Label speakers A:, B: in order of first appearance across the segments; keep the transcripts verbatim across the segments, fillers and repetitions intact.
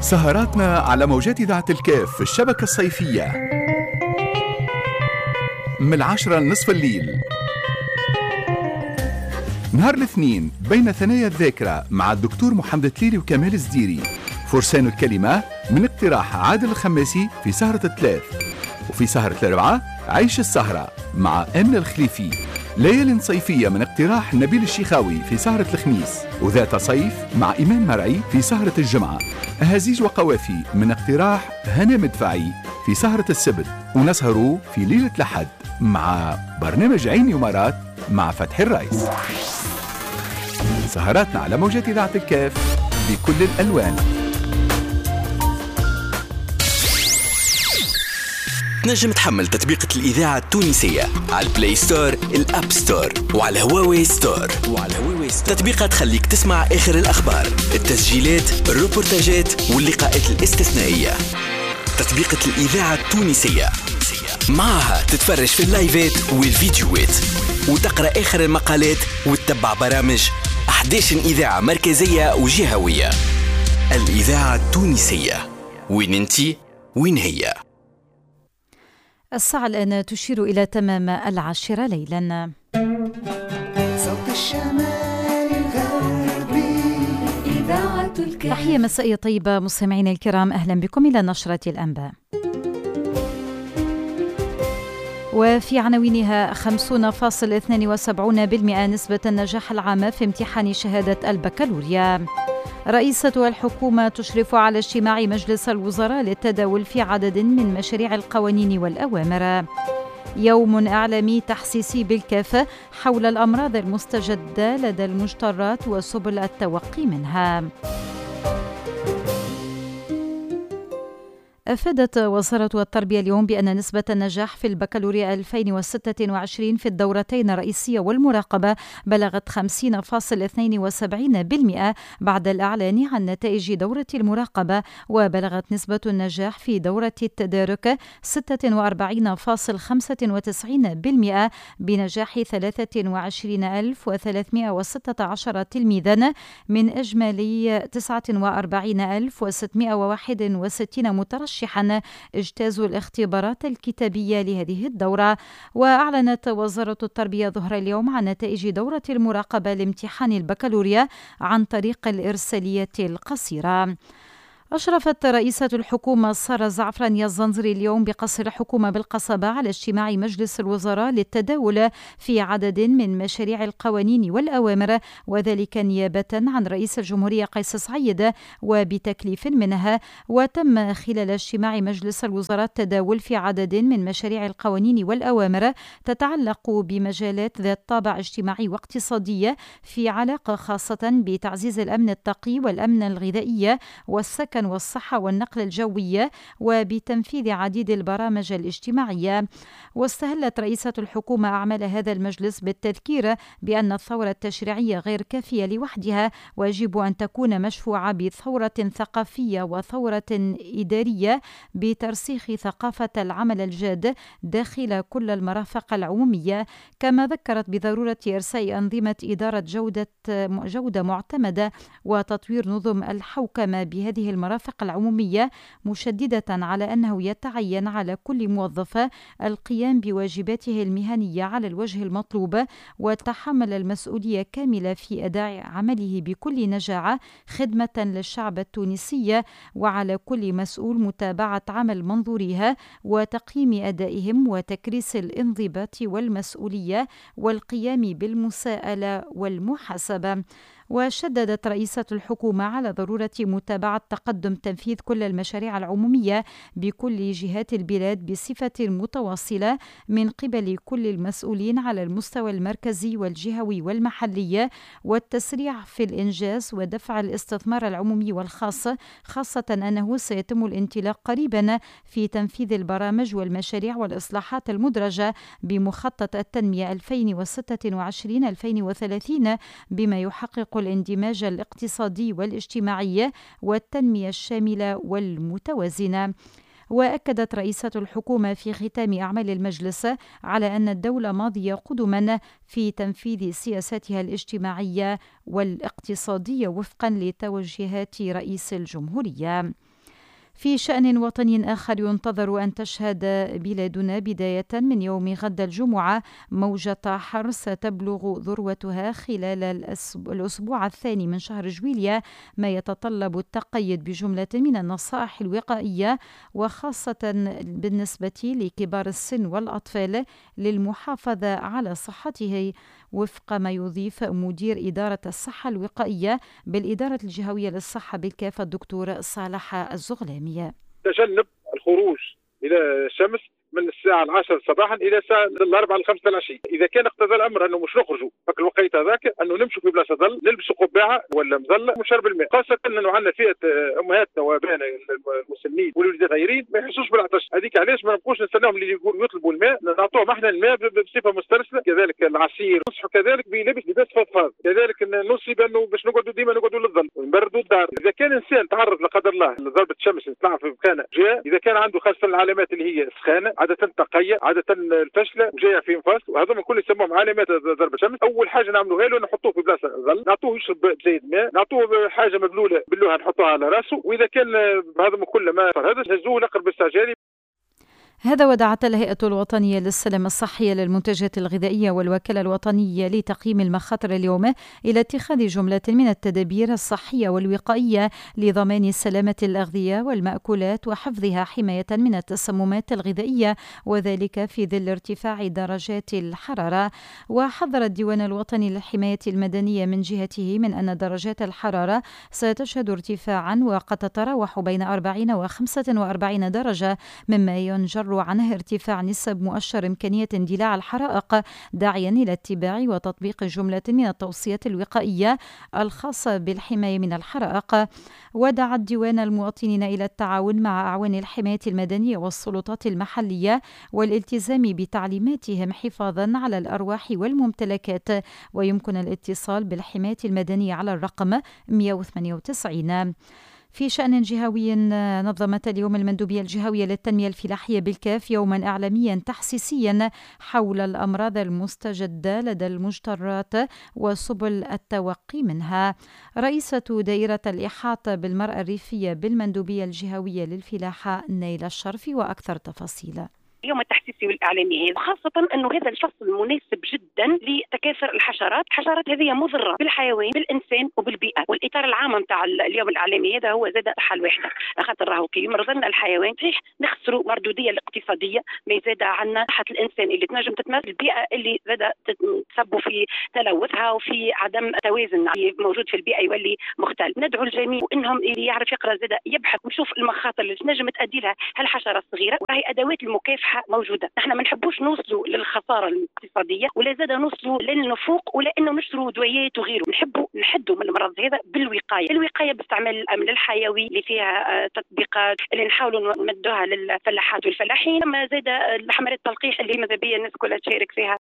A: سهراتنا على موجات إذاعة الكاف في الشبكة الصيفية من العاشرة لنصف الليل نهار الاثنين بين ثنايا الذاكرة مع الدكتور محمد تليلي وكمال الزديري. فرسان الكلمة من اقتراح عادل الخماسي في سهرة الثلاث. وفي سهرة الأربعة عيش السهرة مع أمن الخليفي. ليالي صيفية من اقتراح نبيل الشيخاوي في سهرة الخميس. وذات صيف مع إيمان مرعي في سهرة الجمعة. أهازيج وقوافي من اقتراح هنا مدفعي في سهرة السبت. ونسهروا في ليلة الأحد مع برنامج عيني ومرات مع فتحي الرئيس. سهراتنا على موجات إذاعة الكاف بكل الألوان.
B: تنجم تحمل تطبيقة الإذاعة التونسية على البلاي ستور، الأب ستور، وعلى هواوي ستور. وعلى هواوي ستور تطبيقات تخليك تسمع آخر الأخبار، التسجيلات، الروبورتاجات واللقاءات الاستثنائية. تطبيقة الإذاعة التونسية معها تتفرج في اللايفات والفيديوهات وتقرأ آخر المقالات وتتبع برامج أحد عشر إذاعة مركزية وجهوية. الإذاعة التونسية، وين انتي وين هي؟
C: الساعة الآن تشير إلى تمام العاشرة ليلا.
D: صوت الشمال الغربي إذاعة الكاف.
C: تحية مسائية طيبة مستمعينا الكرام، أهلا بكم إلى نشرة الأنباء. وفي عناوينها: خمسين فاصلة اثنين وسبعين بالمئة نسبة النجاح العامة في امتحان شهادة البكالوريا. رئيسة الحكومة تشرف على اجتماع مجلس الوزراء للتداول في عدد من مشاريع القوانين والأوامر. يوم إعلامي تحسيسي بالكافة حول الأمراض المستجدة لدى المجترات وسبل التوقي منها. أفادت وزارة التربية اليوم بأن نسبة النجاح في البكالوريا ألفين وستة وعشرين في الدورتين الرئيسية والمراقبة بلغت خمسين فاصلة اثنين وسبعين بالمئة بعد الإعلان عن نتائج دورة المراقبة، وبلغت نسبة النجاح في دورة التدارك ستة وأربعين فاصلة خمسة وتسعين بالمئة بنجاح ثلاثة وعشرين ألف وثلاثمئة وستة عشر تلميذا من إجمالي تسعة وأربعين ألف وستمئة وواحد وستين مترشحا اجتازوا الاختبارات الكتابية لهذه الدورة. وأعلنت وزارة التربية ظهر اليوم عن نتائج دورة المراقبة لامتحان البكالوريا عن طريق الإرسالية القصيرة. أشرفت رئيسة الحكومة سارة زعفراني الزنزري اليوم بقصر الحكومة بالقصبة على اجتماع مجلس الوزراء للتداول في عدد من مشاريع القوانين والأوامر، وذلك نيابة عن رئيس الجمهورية قيس سعيد وبتكليف منها. وتم خلال اجتماع مجلس الوزراء التداول في عدد من مشاريع القوانين والأوامر تتعلق بمجالات ذات طابع اجتماعي واقتصادي في علاقة خاصة بتعزيز الأمن الطاقي والأمن الغذائي والسكن والصحة والنقل الجوي، وبتنفيذ عديد البرامج الاجتماعية. واستهلت رئيسة الحكومة أعمال هذا المجلس بالتذكير بأن الثورة التشريعية غير كافية لوحدها، ويجب أن تكون مشفوعة بثورة ثقافية وثورة إدارية بترسيخ ثقافة العمل الجاد داخل كل المرافق العمومية. كما ذكرت بضرورة إرساء أنظمة إدارة جودة جودة معتمدة وتطوير نظم الحوكمة بهذه المرافق المرافق العمومية، مشددة على أنه يتعين على كل موظف القيام بواجباته المهنية على الوجه المطلوب وتحمل المسؤولية كاملة في أداء عمله بكل نجاعة خدمة للشعب التونسي، وعلى كل مسؤول متابعة عمل منظوريها وتقييم أدائهم وتكريس الانضباط والمسؤولية والقيام بالمساءلة والمحاسبة. وشددت رئيسة الحكومة على ضرورة متابعة تقدم تنفيذ كل المشاريع العمومية بكل جهات البلاد بصفة متواصلة من قبل كل المسؤولين على المستوى المركزي والجهوي والمحلي، والتسريع في الإنجاز ودفع الاستثمار العمومي والخاص، خاصة أنه سيتم الانطلاق قريبا في تنفيذ البرامج والمشاريع والإصلاحات المدرجة بمخطط التنمية ألفين وستة وعشرين ألفين وثلاثين بما يحقق الاندماج الاقتصادي والاجتماعي والتنمية الشاملة والمتوازنة. وأكدت رئيسة الحكومة في ختام أعمال المجلس على أن الدولة ماضية قدما في تنفيذ سياساتها الاجتماعية والاقتصادية وفقا لتوجيهات رئيس الجمهورية. في شأن وطني آخر، ينتظر أن تشهد بلادنا بداية من يوم غد الجمعة موجة حر ستبلغ ذروتها خلال الأسبوع الثاني من شهر جويلية، ما يتطلب التقيد بجملة من النصائح الوقائية وخاصة بالنسبة لكبار السن والأطفال للمحافظة على صحته، وفق ما يضيف مدير إدارة الصحة الوقائية بالإدارة الجهوية للصحة بالكاف الدكتور صالح الزغلامي.
E: تجنب الخروج إلى الشمس من الساعة العاشرة صباحا إلى الساعة الأربعة الخمسة العشية. إذا كان اقتضى الأمر أنه مش نخرجوا في الوقت هذاك، أنه نمشوا في بلاصة ظل، نلبسوا قبعة ولا مظلة وشرب الماء، خاصة أنه عندنا فئة أمهاتنا وأبائنا المسنين والولدان غيرين ما يحسوش بالعطش، هذيك علاش ما نبقوش نستناهم اللي يطلبوا الماء، نعطوهم احنا الماء بصفة مسترسلة، كذلك العصير نصحوا كذلك بلبس لباس فضفاض، كذلك نوصي بأنه باش نقعدوا ديما نقعدوا للظل ونبردوا الدار. إذا كان إنسان تعرض لا قدر الله لضربة الشمس يطلع في مكانه جاء، إذا كان عنده خاصة العلامات اللي هي سخانة، عادة تقية، عادة الفشلة وجاية في انفاس، وهذا من كل يسموهم علامات ضربة الشمس. أول حاجة نعملوها له نحطوه في بلاصة ظل، نعطوه يشرب بزيد ماء، نعطوه حاجة مبلولة باللوحة نحطوها على راسه، وإذا كان هذا من كل ما هذا نهزوه لقرب استعجالي.
C: هذا ودعت الهيئة الوطنية للسلامة الصحية للمنتجات الغذائية والوكالة الوطنية لتقييم المخاطر اليوم إلى اتخاذ جملة من التدابير الصحية والوقائية لضمان سلامة الأغذية والمأكولات وحفظها حماية من التسممات الغذائية، وذلك في ظل ارتفاع درجات الحرارة. وحذر الديوان الوطني للحماية المدنية من جهته من أن درجات الحرارة ستشهد ارتفاعا وقد تتراوح بين أربعين وخمسة وأربعين درجة، مما ينجر عنه ارتفاع نسب مؤشر إمكانية اندلاع الحرائق، داعيا إلى اتباع وتطبيق جملة من التوصيات الوقائية الخاصة بالحماية من الحرائق. ودعا الديوان المواطنين إلى التعاون مع أعوان الحماية المدنية والسلطات المحلية والالتزام بتعليماتهم حفاظا على الأرواح والممتلكات، ويمكن الاتصال بالحماية المدنية على الرقم مئة وثمانية وتسعين. في شأن جهوي، نظمت اليوم المندوبية الجهوية للتنمية الفلاحية بالكاف يوما إعلاميا تحسيسيا حول الأمراض المستجدة لدى المجترات وسبل التوقي منها. رئيسة دائرة الإحاطة بالمرأة الريفية بالمندوبية الجهوية للفلاحة نيلة الشرفي، وأكثر تفاصيل.
F: اليوم التحسيسي والإعلامي، وخاصة أنه هذا الفصل مناسب جدا لتكاثر الحشرات. الحشرات هذه مضرة بالحيوان بالإنسان وبالبيئة، والإطار العام نتاع اليوم الإعلامي هذا هو زاد صحة الواحدة، خاطر راهو كي يمرض لنا الحيوان صحيح نخسروا مردودية الاقتصادية، ما زاد عنا صحة الإنسان اللي تنجم تتمثل، البيئة اللي زاد تسبب في تلوثها وفي عدم توازن موجود في البيئة يولي مختل. ندعو الجميع وإنهم اللي يعرف يقرأ زاد يبحث ويشوف المخاطر اللي تنجم تأدي لها هالحشرة الصغيرة، وهي أدوات المكافحة موجودة. نحن ما نحبوش نوصلوا للخسارة الاقتصادية ولا زاد نوصلوا للنفوق ولا انه نشروا دوايات وغيره. نحبوا نحدوا من المرض هذا بالوقاية، الوقاية باستعمال الأمن الحيوي اللي فيها تطبيقات اللي نحاولوا نمدوها للفلاحات والفلاحين، اما زاد الحملات التلقيح اللي ماذا بيا الناس كلها تشارك فيها.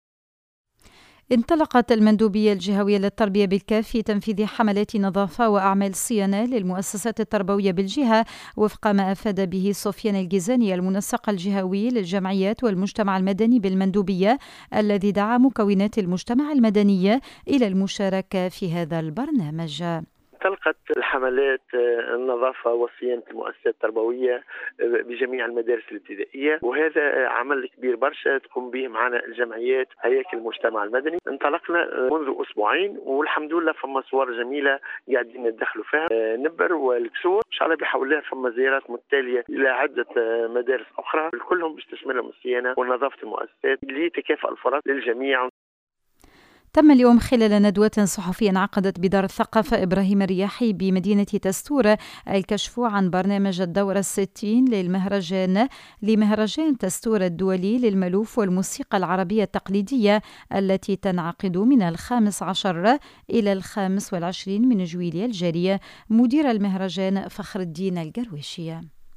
C: انطلقت المندوبية الجهوية للتربية بالكاف في تنفيذ حملات نظافة وأعمال صيانة للمؤسسات التربوية بالجهة، وفق ما أفاد به سفيان الجيزاني المنسق الجهوي للجمعيات والمجتمع المدني بالمندوبية، الذي دعا مكونات المجتمع المدني إلى المشاركة في هذا البرنامج.
G: انطلقت الحملات النظافة وصيانة المؤسسات التربوية بجميع المدارس الابتدائية، وهذا عمل كبير برشا تقوم به معنا الجمعيات هياكل المجتمع المدني. انطلقنا منذ أسبوعين والحمد لله فما صور جميلة قاعدين ندخلوا فيها نبر والكسور، إن شاء الله بحول الله فما زيارات متتالية إلى عدة مدارس أخرى كلهم باش تشملهم الصيانة ونظافة المؤسسات لتكافؤ الفرص للجميع.
C: تم اليوم خلال ندوة صحفية انعقدت بدار الثقافة إبراهيم الرياحي بمدينة تستور الكشف عن برنامج الدورة الستين للمهرجان لمهرجان تستور الدولي للملوف والموسيقى العربية التقليدية، التي تنعقد من الخامس عشر إلى الخامس والعشرين من جويلية الجارية. مدير المهرجان فخر الدين القرويشي.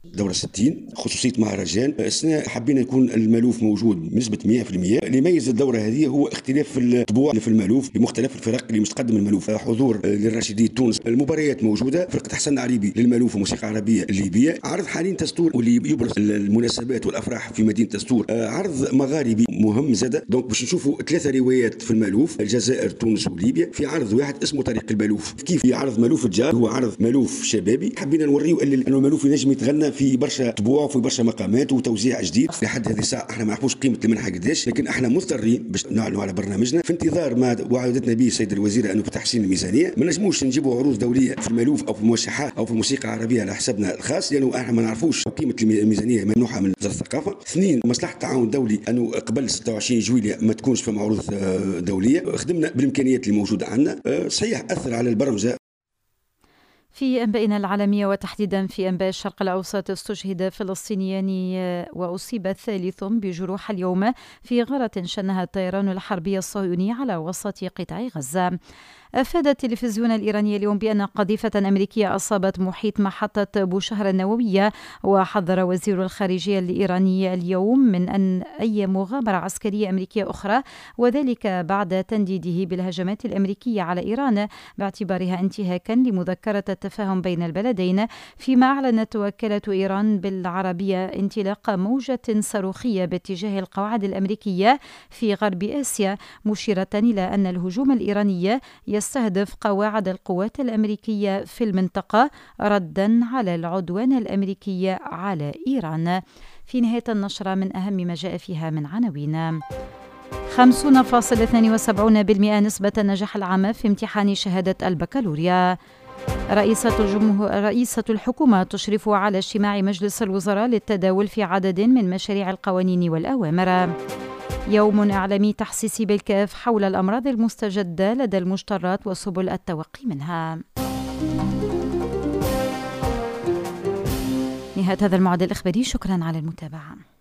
H: دورة ستين خصوصية مهرجان السنة حبينا يكون المألوف موجود بنسبة مئة بالمئة. اللي يميز الدورة هذه هو اختلاف الطبوع في المألوف بمختلف الفرق اللي مستقدم المألوف. حضور للراشدين تونس، المباريات موجودة، فرقة حسن عريبي للمألوف وموسيقى عربية الليبية، عرض حالين تستور واللي يبرز المناسبات والأفراح في مدينة تستور، عرض مغاربي مهم زادة. دونك باش نشوفوا ثلاثة روايات في المألوف، الجزائر تونس وليبيا، في عرض واحد اسمه طريق المألوف. كيف في عرض مألوف الجار هو عرض مألوف شبابي، حبينا نوريو أن المألوف ينجم يتغنى في برشا طبوع وفي برشا مقامات وتوزيع جديد. لحد هذه الساعه احنا ما نعرفوش قيمه المنحه قداش، لكن احنا مضطرين باش نعلنوا على برنامجنا في انتظار ما وعدتنا به السيد الوزير انه بتحسين الميزانيه. ما نجموش نجيبوا عروض دوليه في المألوف او في الموشحات او في الموسيقى العربيه على حسابنا الخاص، لانه احنا ما نعرفوش قيمه الميزانيه ممنوحه من وزاره الثقافه. اثنين، مصلحه التعاون الدولي انه قبل ستة وعشرين جويلية ما تكونش في عروض دوليه. خدمنا بالامكانيات اللي موجوده عندنا، صحيح اثر على البرمجه.
C: في أنبائنا العالمية وتحديدا في أنباء الشرق الأوسط، استشهد فلسطينيان وأصيب الثالث بجروح اليوم في غارة شنها الطيران الحربي الصهيوني على وسط قطاع غزة. أفاد التلفزيون الإيراني اليوم بأن قذيفة أمريكية أصابت محيط محطة بوشهر النووية، وحذر وزير الخارجية الإيراني اليوم من أن أي مغامرة عسكرية أمريكية أخرى، وذلك بعد تنديده بالهجمات الأمريكية على إيران باعتبارها انتهاكا لمذكرة التفاهم بين البلدين. فيما أعلنت وكالة إيران بالعربية انطلاق موجة صاروخية باتجاه القواعد الأمريكية في غرب آسيا، مشيرة إلى أن الهجوم الإيراني يستهدف قواعد القوات الأمريكية في المنطقة ردا على العدوان الأمريكي على إيران. في نهاية النشرة من أهم ما جاء فيها من عناوين: خمسين فاصلة اثنين وسبعين بالمئة نسبة النجاح العامة في امتحان شهادة البكالوريا. رئيسة الجمهور رئيسة الحكومة تشرف على اجتماع مجلس الوزراء للتداول في عدد من مشاريع القوانين والأوامر. يوم إعلامي تحسيسي بالكاف حول الأمراض المستجدة لدى المجترات وسبل التوقي منها. نهاية هذا المعدل الإخباري، شكرا على المتابعة.